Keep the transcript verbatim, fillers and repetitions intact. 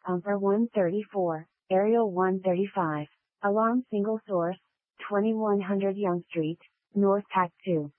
Pumper one thirty-four, Aerial one thirty-five, Alarm Single Source, twenty-one hundred Yonge Street, North Pack two.